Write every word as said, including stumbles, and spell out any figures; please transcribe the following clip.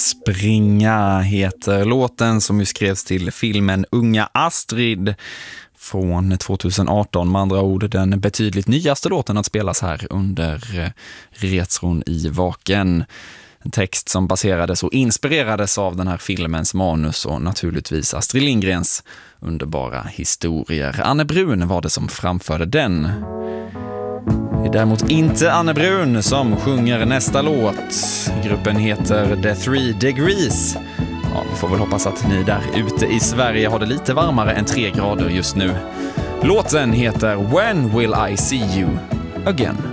Springa heter låten som ju skrevs till filmen Unga Astrid från tjugoarton, med andra ord den betydligt nyaste låten att spelas här under Retron i Vaken. En text som baserades och inspirerades av den här filmens manus och naturligtvis Astrid Lindgrens underbara historier. Anne Brun var det som framförde den. Det är däremot inte Anne Brun som sjunger nästa låt. Gruppen heter The Three Degrees. Ja, vi får väl hoppas att ni där ute i Sverige har det lite varmare än tre grader just nu. Låten heter When Will I See You Again?